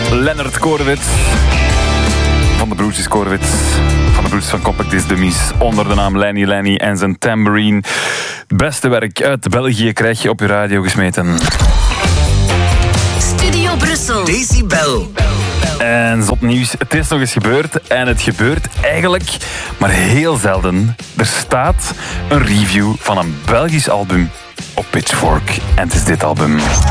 Lennart Koorwit. Van de broertjes Koorwit. Van de broertjes van Compact Disc Dummies. Onder de naam Lenny en zijn tambourine. Het beste werk uit België krijg je op je radio gesmeten. Studio Brussel. Decibel. En zot nieuws, het is nog eens gebeurd. En het gebeurt eigenlijk maar heel zelden. Er staat een review van een Belgisch album op Pitchfork. En het is dit album.